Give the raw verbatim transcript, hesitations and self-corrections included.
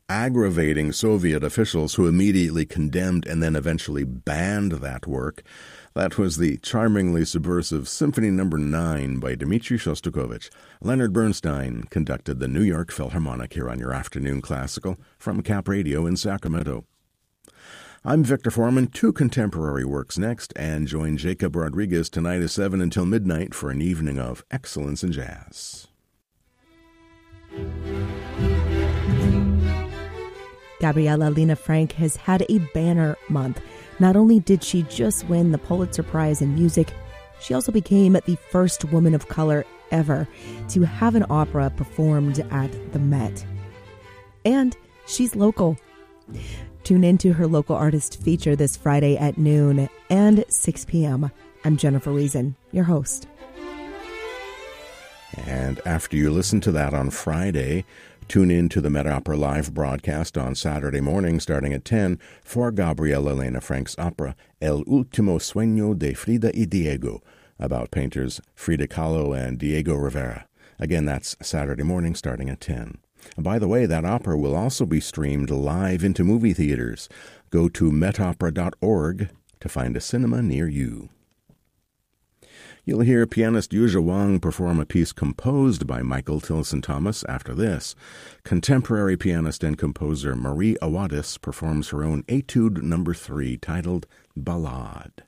aggravating Soviet officials who immediately condemned and then eventually banned that work. That was the charmingly subversive Symphony Number nine by Dmitri Shostakovich. Leonard Bernstein conducted the New York Philharmonic here on your Afternoon Classical from Cap Radio in Sacramento. I'm Victor Foreman. Two contemporary works next, and join Jacob Rodriguez tonight at seven until midnight for an evening of excellence in jazz. Gabriela Lena Frank has had a banner month. Not only did she just win the Pulitzer Prize in Music, she also became the first woman of color ever to have an opera performed at the Met. And she's local. Tune into her local artist feature this Friday at noon and six p.m. I'm Jennifer Reason, your host. And after you listen to that on Friday, tune in to the Met Opera live broadcast on Saturday morning starting at ten for Gabriela Lena Frank's opera El Último Sueño de Frida y Diego, about painters Frida Kahlo and Diego Rivera. Again, that's Saturday morning starting at ten. And by the way, that opera will also be streamed live into movie theaters. Go to met opera dot org to find a cinema near you. You'll hear pianist Yuzha Wang perform a piece composed by Michael Tilson Thomas after this. Contemporary pianist and composer Marie Awadis performs her own Etude Number three titled Ballade.